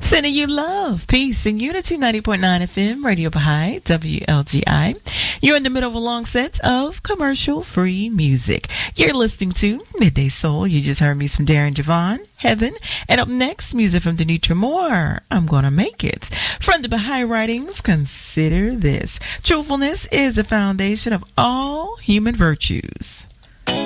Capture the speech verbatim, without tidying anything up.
Sending you love, peace, and unity. ninety point nine F M, Radio Baha'i, W L G I. You're in the middle of a long set of commercial-free music. You're listening to Midday Soul. You just heard me from Darren Javon, Heaven. And up next, music from Denitra Moore, I'm Gonna Make It. From the Baha'i writings, consider this. Truthfulness is the foundation of all human virtues.